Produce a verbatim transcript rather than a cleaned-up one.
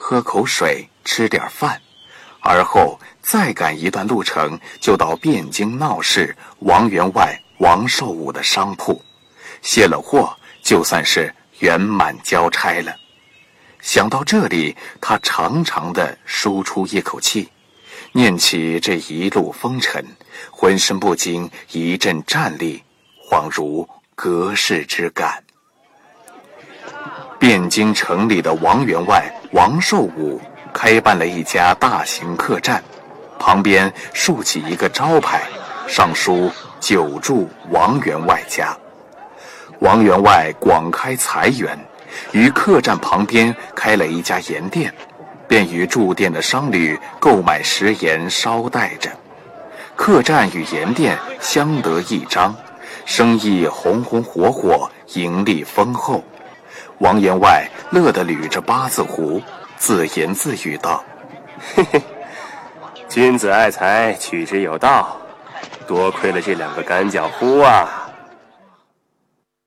喝口水，吃点饭，而后再赶一段路程，就到汴京闹市王员外王寿武的商铺，卸了货，就算是圆满交差了。想到这里，他长长地舒出一口气，念起这一路风尘，浑身不禁一阵战栗，恍如隔世之感。汴京城里的王员外王寿武开办了一家大型客栈，旁边竖起一个招牌，上书久住王员外家。王员外广开财源，于客栈旁边开了一家盐店，便于住店的商旅购买食盐捎带着。客栈与盐店相得益彰，生意红红火火，盈利丰厚。王员外乐得捋着八字胡，自言自语道： 嘿嘿，君子爱财，取之有道，多亏了这两个赶脚夫啊！